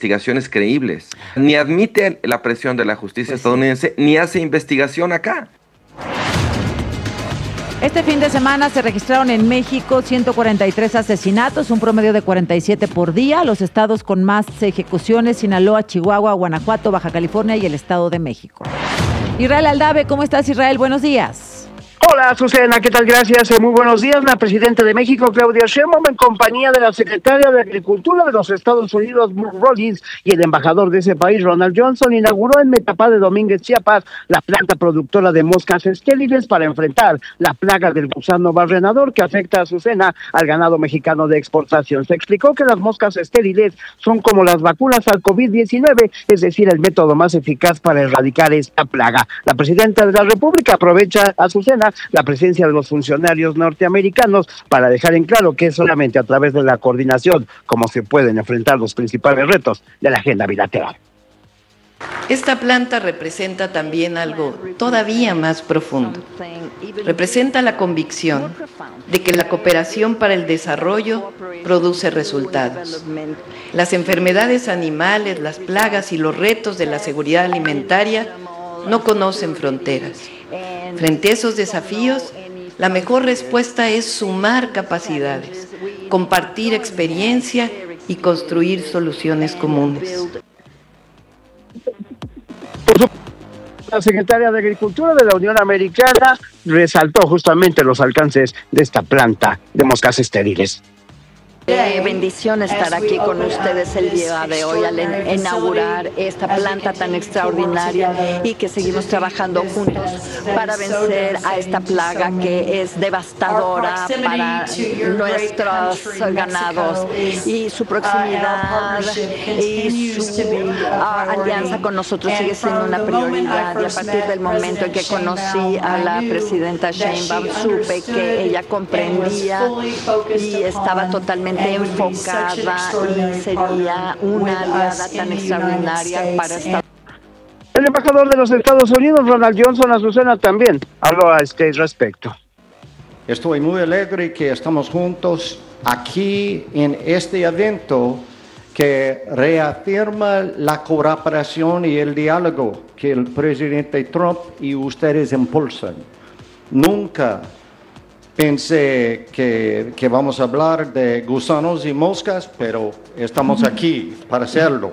investigaciones creíbles. Ni admite la presión de la justicia estadounidense, ni hace investigación acá. Este fin de semana se registraron en México 143 asesinatos, un promedio de 47 por día. Los estados con más ejecuciones: Sinaloa, Chihuahua, Guanajuato, Baja California y el Estado de México. Israel Aldave, ¿cómo estás, Israel? Buenos días. Hola, Azucena, ¿qué tal? Gracias. Muy buenos días. La presidenta de México, Claudia Sheinbaum, en compañía de la secretaria de Agricultura de los Estados Unidos, Brooke Rollins, y el embajador de ese país, Ronald Johnson, inauguró en Metapá de Domínguez, Chiapas, la planta productora de moscas estériles para enfrentar la plaga del gusano barrenador que afecta a Azucena al ganado mexicano de exportación. Se explicó que las moscas estériles son como las vacunas al COVID-19, es decir, el método más eficaz para erradicar esta plaga. La presidenta de la República aprovecha, Azucena, la presencia de los funcionarios norteamericanos para dejar en claro que es solamente a través de la coordinación como se pueden enfrentar los principales retos de la agenda bilateral. Esta planta representa también algo todavía más profundo. Representa la convicción de que la cooperación para el desarrollo produce resultados. Las enfermedades animales, las plagas y los retos de la seguridad alimentaria no conocen fronteras. Frente a esos desafíos, la mejor respuesta es sumar capacidades, compartir experiencia y construir soluciones comunes. La secretaria de Agricultura de la Unión Americana resaltó justamente los alcances de esta planta de moscas estériles. Bendición estar aquí con ustedes el día de hoy al inaugurar esta planta tan extraordinaria y que seguimos trabajando juntos para vencer a esta plaga que es devastadora para nuestros ganados, y su proximidad y su alianza con nosotros sigue siendo una prioridad. Y a partir del momento en que conocí a la presidenta Sheinbaum, supe que ella comprendía y estaba totalmente enfocada y sería una aliada tan extraordinaria para esta. El embajador de los Estados Unidos, Ronald Johnson, Azucena, también habló a este respecto. Estoy muy alegre que estamos juntos aquí en este evento que reafirma la cooperación y el diálogo que el presidente Trump y ustedes impulsan. Nunca pensé que vamos a hablar de gusanos y moscas, pero estamos aquí para hacerlo.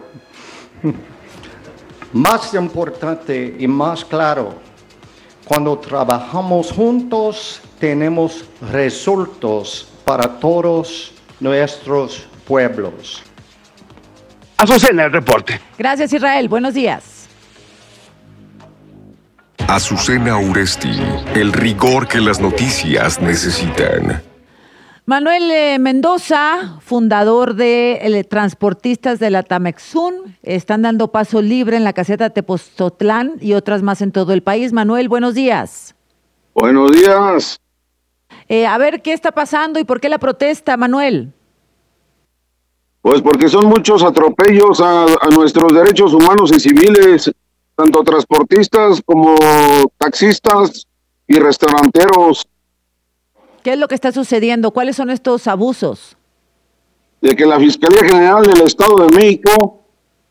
Más importante y más claro, cuando trabajamos juntos, tenemos resultados para todos nuestros pueblos. Azucena, el reporte. Gracias, Israel. Buenos días. Azucena Uresti, el rigor que las noticias necesitan. Manuel Mendoza, fundador de Transportistas de la Tamexún, están dando paso libre en la caseta Tepoztlán y otras más en todo el país. Manuel, buenos días. Buenos días. A ver, ¿qué está pasando y por qué la protesta, Manuel? Pues porque son muchos atropellos a nuestros derechos humanos y civiles, tanto transportistas como taxistas y restauranteros. ¿Qué es lo que está sucediendo? ¿Cuáles son estos abusos? De que la Fiscalía General del Estado de México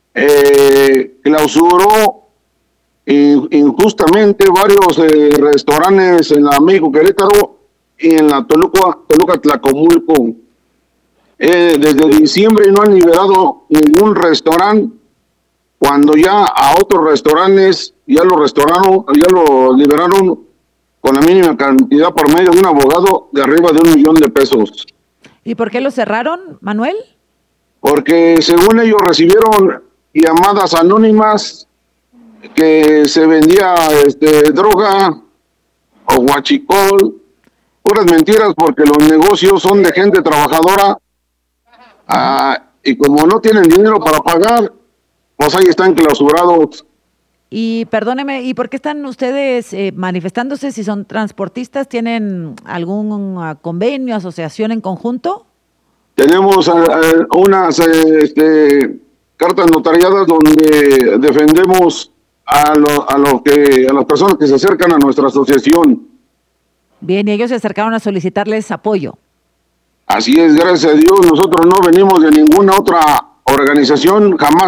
clausuró injustamente varios restaurantes en la México Querétaro y en la Toluca Tlacomulco. Desde diciembre no han liberado ningún restaurante, cuando ya a otros restaurantes ya lo liberaron con la mínima cantidad por medio de un abogado de arriba de $1,000,000. ¿Y por qué lo cerraron, Manuel? Porque según ellos recibieron llamadas anónimas que se vendía droga o huachicol, puras mentiras, porque los negocios son de gente trabajadora, y como no tienen dinero para pagar, pues ahí están clausurados. Y perdóneme, ¿y por qué están ustedes manifestándose? Si son transportistas, ¿tienen algún convenio, asociación en conjunto? Tenemos unas cartas notariadas donde defendemos a las personas que se acercan a nuestra asociación. Bien, y ellos se acercaron a solicitarles apoyo. Así es, gracias a Dios, nosotros no venimos de ninguna otra organización, jamás